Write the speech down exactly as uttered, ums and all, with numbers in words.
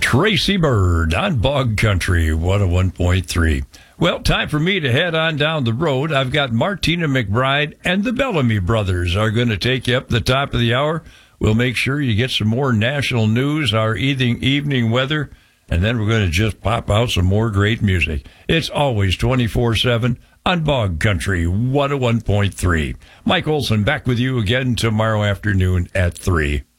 Tracy Bird on Bog Country one oh one point three. Well, time for me to head on down the road. I've got Martina McBride and the Bellamy Brothers are going to take you up the top of the hour. We'll make sure you get some more national news, our evening, evening weather, and then we're going to just pop out some more great music. It's always twenty-four seven on Bog Country one oh one point three. Mike Olson back with you again tomorrow afternoon at three.